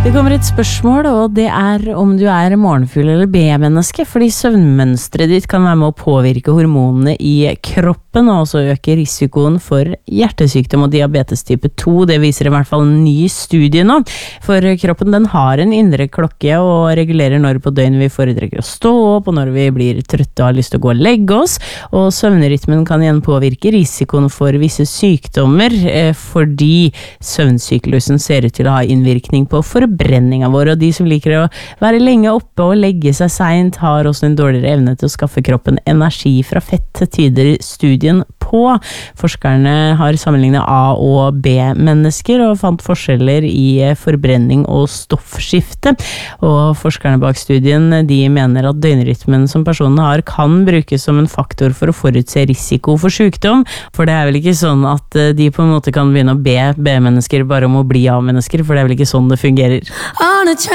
Det kommer et spørsmål, og det om du morgenfugl eller B-menneske, fordi søvnmønstret ditt kan være med å påvirke hormonene i kroppen, og også øke risikoen for hjertesykdom og diabetes type 2. Det viser i hvert fall en ny studie nå, for kroppen den har en indre klokke og regulerer når på døgnet vi foretrekker å stå opp, og når vi blir trøtte og har lyst til å gå og legge oss, og søvnrytmen kan igjen påvirke risikoen for visse sykdommer, fordi søvnsyklusen ser ut til å ha innvirkning på forbrenninga vår, og de som liker å være lenge oppe og legge seg sent har også en dårligere evne til å skaffe kroppen energi fra fett, tyder studien på. Forskerne har sammenlignet A- og B-mennesker og fant forskjeller i forbrenning og stoffskifte, og forskerne bak studien de mener at døgnrytmen som personen har kan brukes som en faktor for å forutse risiko for sykdom, for det vel ikke sånn at de på en måte kan begynne å be B-mennesker bare om å bli A-mennesker, for det vel ikke sånn det fungerer.